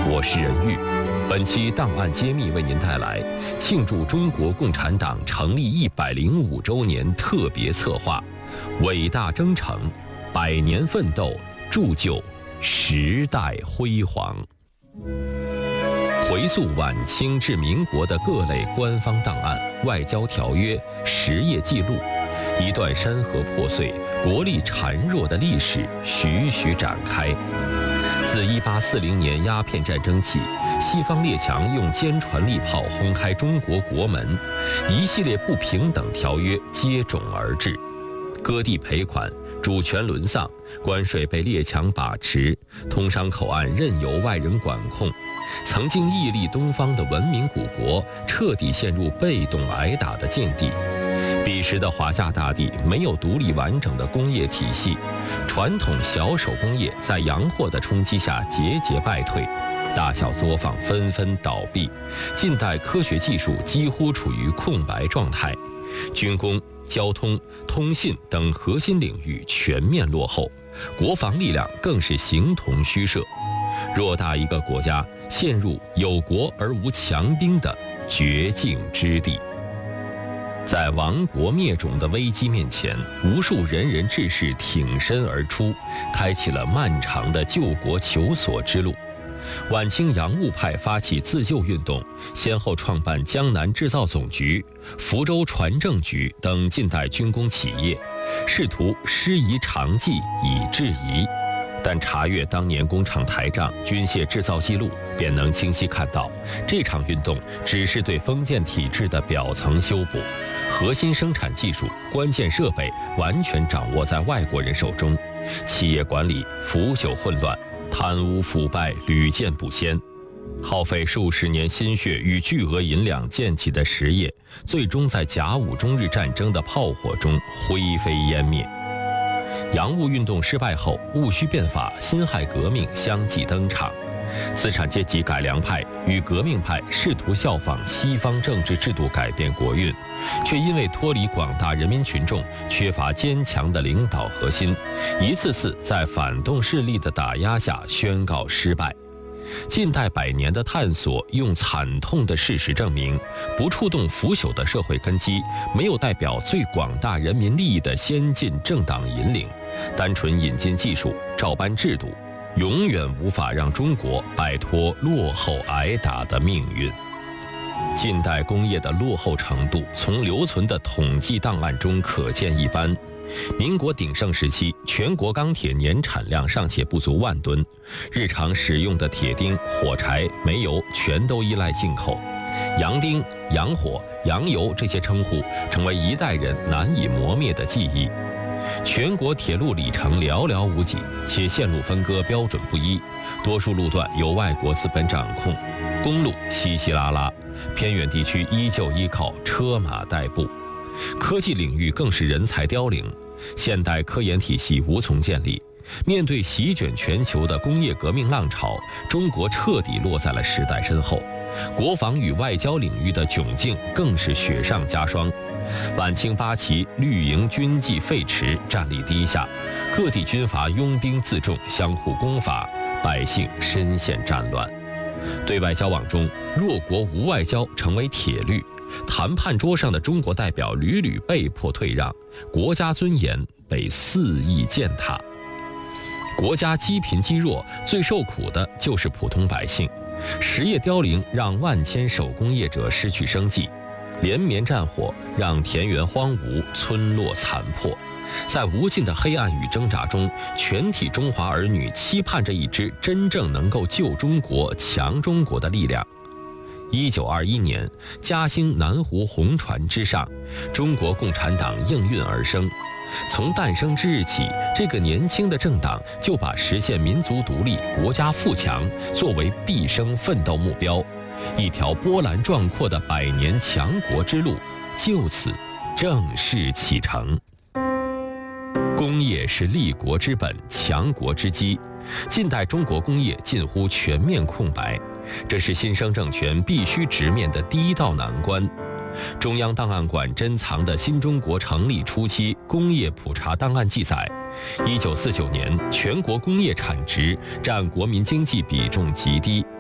我是任玉。本期档案揭秘为您带来庆祝中国共产党成立105周年特别策划《伟大征程，100年奋斗，铸就时代辉煌》。回溯晚清至民国的各类官方档案、外交条约、实业记录，一段山河破碎、国力孱弱的历史徐徐展开。自1840年鸦片战争起，西方列强用坚船利炮轰开中国国门，一系列不平等条约接踵而至，割地赔款、主权沦丧，关税被列强把持，通商口岸任由外人管控。曾经屹立东方的文明古国，彻底陷入被动挨打的境地。彼时的华夏大地没有独立完整的工业体系，传统小手工业在洋货的冲击下节节败退，大小作坊纷纷倒闭，近代科学技术几乎处于空白状态，军工、交通、通信等核心领域全面落后，国防力量更是形同虚设。偌大一个国家陷入有国而无强兵的绝境之地。在亡国灭种的危机面前，无数仁人志士挺身而出，开启了漫长的救国求索之路。晚清洋务派发起自救运动，先后创办江南制造总局、福州船政局等近代军工企业，试图师夷长技以制夷。但查阅当年工厂台账、军械制造记录，便能清晰看到，这场运动只是对封建体制的表层修补，核心生产技术、关键设备完全掌握在外国人手中，企业管理腐朽混乱，贪污腐败屡见不鲜。耗费数十年心血与巨额银两建起的实业，最终在甲午中日战争的炮火中灰飞烟灭。洋务运动失败后，戊戌变法、辛亥革命相继登场，资产阶级改良派与革命派试图效仿西方政治制度改变国运，却因为脱离广大人民群众，缺乏坚强的领导核心，一次次在反动势力的打压下宣告失败。近代100年的探索，用惨痛的事实证明，不触动腐朽的社会根基，没有代表最广大人民利益的先进政党引领，单纯引进技术、照搬制度，永远无法让中国摆脱落后挨打的命运。近代工业的落后程度，从留存的统计档案中可见一斑。民国鼎盛时期，全国钢铁年产量尚且不足10000吨，日常使用的铁钉、火柴、煤油全都依赖进口。洋钉、洋火、洋油这些称呼成为一代人难以磨灭的记忆。全国铁路里程寥寥无几，且线路分割标准不一，多数路段由外国资本掌控，公路稀稀拉拉，偏远地区依旧依靠车马代步。科技领域更是人才凋零，现代科研体系无从建立。面对席卷全球的工业革命浪潮，中国彻底落在了时代身后。国防与外交领域的窘境更是雪上加霜。晚清八旗绿营军纪废弛，战力低下，各地军阀拥兵自重，相互攻伐，百姓深陷战乱。对外交往中，弱国无外交成为铁律。谈判桌上的中国代表屡屡被迫退让，国家尊严被肆意践踏。国家积贫积弱，最受苦的就是普通百姓。实业凋零让万千手工业者失去生计，连绵战火让田园荒芜，村落残破。在无尽的黑暗与挣扎中，全体中华儿女期盼着一支真正能够救中国、强中国的力量。1921年，嘉兴南湖红船之上，中国共产党应运而生。从诞生之日起，这个年轻的政党就把实现民族独立、国家富强作为毕生奋斗目标，一条波澜壮阔的100年强国之路就此正式启程。工业是立国之本、强国之基。近代中国工业近乎全面空白，这是新生政权必须直面的第一道难关。中央档案馆珍藏的新中国成立初期工业普查档案记载，1949年全国工业产值占国民经济比重极低。